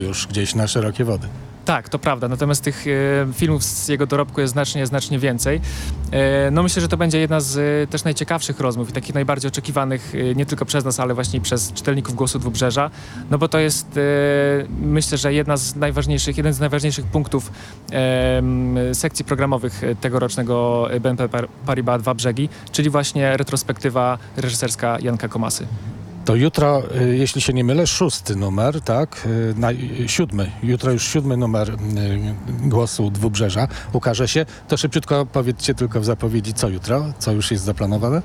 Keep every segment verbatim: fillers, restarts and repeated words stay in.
już gdzieś na szerokie wody. Tak, to prawda, natomiast tych e, filmów z jego dorobku jest znacznie, znacznie więcej. E, no myślę, że to będzie jedna z e, też najciekawszych rozmów i takich najbardziej oczekiwanych e, nie tylko przez nas, ale właśnie i przez czytelników Głosu Dwubrzeża, no bo to jest e, myślę, że jedna z najważniejszych, jeden z najważniejszych punktów e, sekcji programowych tegorocznego B N P Paribas Dwa Brzegi, czyli właśnie retrospektywa reżyserska Janka Komasy. To jutro, y, jeśli się nie mylę, szósty numer, tak? Y, na, y, siódmy. Jutro już siódmy numer y, Głosu Dwubrzeża ukaże się. To szybciutko powiedzcie tylko w zapowiedzi, co jutro, co już jest zaplanowane.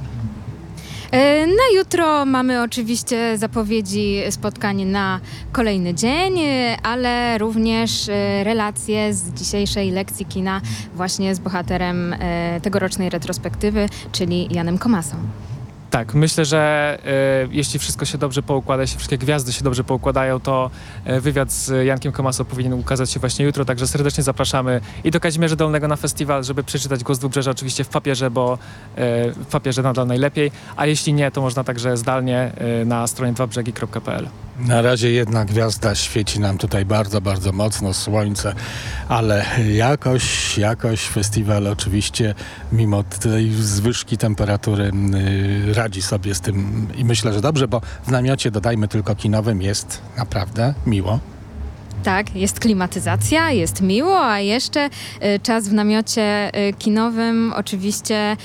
E, Na jutro mamy oczywiście zapowiedzi spotkań na kolejny dzień, e, ale również e, relacje z dzisiejszej lekcji kina właśnie z bohaterem e, tegorocznej retrospektywy, czyli Janem Komasą. Tak, myślę, że e, jeśli wszystko się dobrze poukłada, jeśli wszystkie gwiazdy się dobrze poukładają, to e, wywiad z Jankiem Komasą powinien ukazać się właśnie jutro, także serdecznie zapraszamy i do Kazimierza Dolnego na festiwal, żeby przeczytać Głos Dwubrzeża oczywiście w papierze, bo e, w papierze nadal najlepiej, a jeśli nie, to można także zdalnie e, na stronie dwa brzegi kropka p l. Na razie jedna gwiazda świeci nam tutaj bardzo, bardzo mocno, słońce, ale jakoś, jakoś festiwal oczywiście mimo tej zwyżki temperatury y, radzi sobie z tym i myślę, że dobrze, bo w namiocie, dodajmy tylko kinowym, jest naprawdę miło. Tak, jest klimatyzacja, jest miło, a jeszcze e, czas w namiocie e, kinowym oczywiście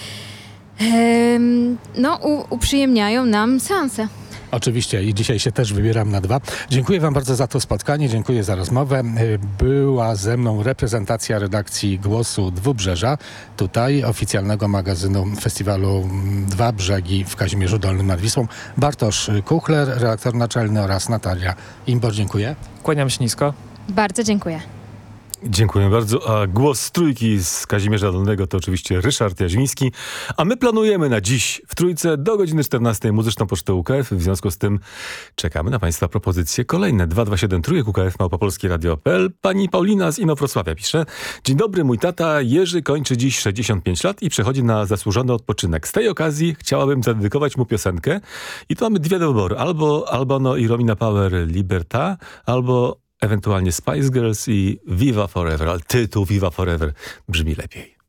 em, no, u, uprzyjemniają nam seanse. Oczywiście i dzisiaj się też wybieram na dwa. Dziękuję wam bardzo za to spotkanie, dziękuję za rozmowę. Była ze mną reprezentacja redakcji Głosu Dwubrzeża, tutaj oficjalnego magazynu festiwalu Dwa Brzegi w Kazimierzu Dolnym nad Wisłą. Bartosz Kuchler, redaktor naczelny oraz Natalia Imbor. Dziękuję. Kłaniam się nisko. Bardzo dziękuję. Dziękuję bardzo. A głos z trójki z Kazimierza Dolnego to oczywiście Ryszard Jaźmiński. A my planujemy na dziś w trójce do godziny czternastej muzyczną pocztę U K F. W związku z tym czekamy na Państwa propozycje kolejne. dwa dwa siedem trójek U K F małpa polskie radio kropka p l. Pani Paulina z Inowrocławia pisze: Dzień dobry, mój tata Jerzy kończy dziś sześćdziesiąt pięć lat i przechodzi na zasłużony odpoczynek. Z tej okazji chciałabym zadedykować mu piosenkę. I tu mamy dwie do wyboru. Albo Albano i Romina Power Libertà, albo ewentualnie Spice Girls i Viva Forever, ale tytuł Viva Forever brzmi lepiej.